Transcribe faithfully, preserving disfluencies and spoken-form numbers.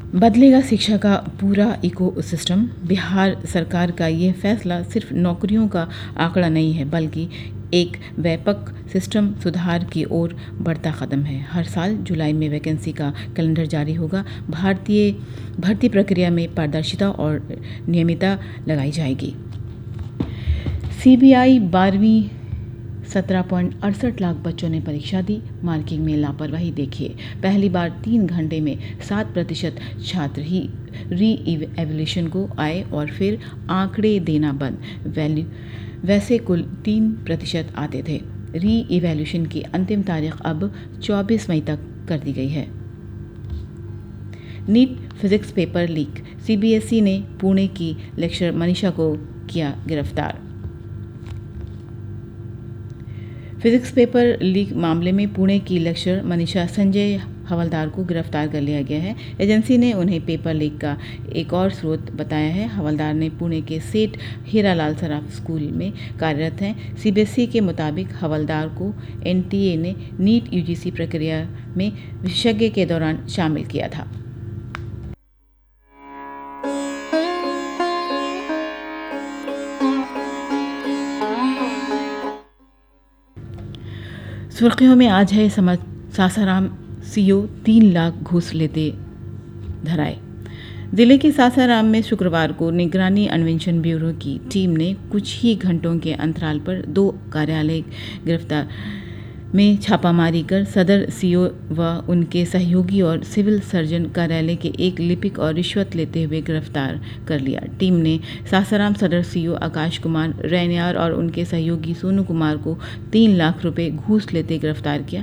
बदलेगा शिक्षा का पूरा इकोसिस्टम। बिहार सरकार का ये फैसला सिर्फ नौकरियों का आंकड़ा नहीं है, बल्कि एक व्यापक सिस्टम सुधार की ओर बढ़ता कदम है। हर साल जुलाई में वैकेंसी का कैलेंडर जारी होगा। भारतीय भर्ती प्रक्रिया में पारदर्शिता और नियमितता लगाई जाएगी। सीबीआई बारहवीं सत्रह पॉइंट अड़सठ लाख बच्चों ने परीक्षा दी। मार्किंग में लापरवाही देखिए। पहली बार तीन घंटे में सात प्रतिशत छात्र ही री एवल्यूशन को आए और फिर आंकड़े देना बंद। वैल्यू वैसे कुल तीन प्रतिशत आते थे। री इवैल्यूएशन की अंतिम तारीख अब चौबीस मई तक कर दी गई है। NEET physics paper leak. CBSE ने पुणे की लेक्चरर मनीषा को किया गिरफ्तार। फिजिक्स पेपर लीक मामले में पुणे की लेक्चरर मनीषा संजय हवलदार को गिरफ्तार कर लिया गया है। एजेंसी ने उन्हें पेपर लीक का एक और स्रोत बताया है। हवलदार ने पुणे के सेठ हीरालाल सराफ स्कूल में कार्यरत हैं। सीबीएसई के मुताबिक हवलदार को एनटीए ने नीट यूजीसी प्रक्रिया में विशेषज्ञ के दौरान शामिल किया था। सुर्खियों में आज है समझ सासाराम सीओ तीन लाख घूस लेते धराए। जिले के सासाराम में शुक्रवार को निगरानी अन्वेषण ब्यूरो की टीम ने कुछ ही घंटों के अंतराल पर दो कार्यालय गिरफ्तार में छापामारी कर सदर सीओ व उनके सहयोगी और सिविल सर्जन कार्यालय के एक लिपिक और रिश्वत लेते हुए गिरफ्तार कर लिया। टीम ने सासाराम सदर सीओ आकाश कुमार रैनियार और उनके सहयोगी सोनू कुमार को तीन लाख रुपए घूस लेते गिरफ्तार किया।